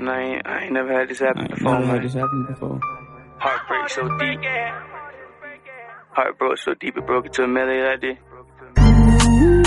man. I ain't never had this happen before, man. Heartbreak so deep. Heart broke so deep it broke into a melody like this.